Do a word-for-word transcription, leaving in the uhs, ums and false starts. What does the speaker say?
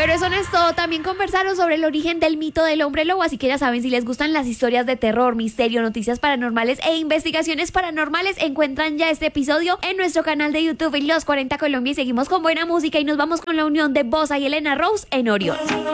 Pero eso no es todo, también conversaron sobre el origen del mito del hombre lobo, así que ya saben, si les gustan las historias de terror, misterio, noticias paranormales e investigaciones paranormales, encuentran ya este episodio en nuestro canal de YouTube Los cuarenta Colombia y seguimos con buena música y nos vamos con la unión de Bosa y Elena Rose en Orión.